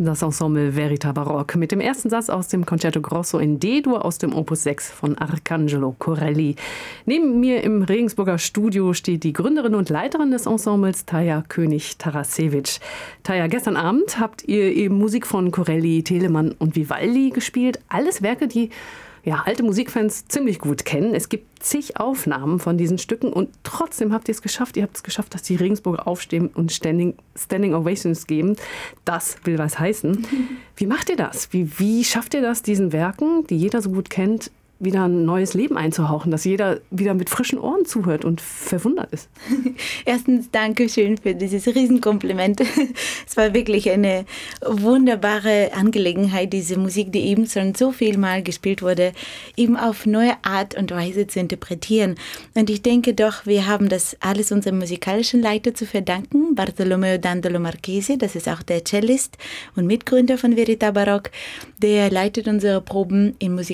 Das Ensemble Verita Baroque mit dem ersten Satz aus dem Concerto Grosso in D-Dur aus dem Opus 6 von Arcangelo Corelli. Neben mir im Regensburger Studio steht die Gründerin und Leiterin des Ensembles, Taya König-Tarasewicz. Taya, gestern Abend habt ihr eben Musik von Corelli, Telemann und Vivaldi gespielt. Alles Werke, die alte Musikfans ziemlich gut kennen. Es gibt zig Aufnahmen von diesen Stücken und trotzdem habt ihr es geschafft. Ihr habt es geschafft, dass die Regensburger aufstehen und Standing Ovations geben. Das will was heißen. Wie macht ihr das? Wie schafft ihr das, diesen Werken, die jeder so gut kennt, wieder ein neues Leben einzuhauchen, dass jeder wieder mit frischen Ohren zuhört und verwundert ist? Erstens, danke schön für dieses Riesenkompliment. Es war wirklich eine wunderbare Angelegenheit, diese Musik, die eben schon so viel Mal gespielt wurde, eben auf neue Art und Weise zu interpretieren. Und ich denke doch, wir haben das alles unserem musikalischen Leiter zu verdanken, Bartolomeo Dandolo Marchesi, das ist auch der Cellist und Mitgründer von Verita Baroque, der leitet unsere Proben im